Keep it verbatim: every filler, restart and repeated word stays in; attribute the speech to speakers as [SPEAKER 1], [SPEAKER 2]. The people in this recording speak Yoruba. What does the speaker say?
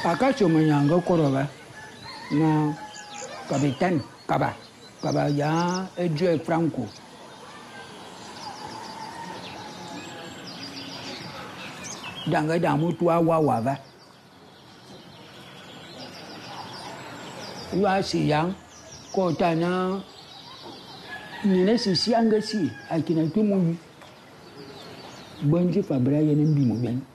[SPEAKER 1] Akacho manyanga koroba na capitaine Kaba. Kaba ya Edge Franco. Danga damu tuwa wawa. Wa si yang kota na nina si sianga si akina tumu bonji fabra yenen bimo ben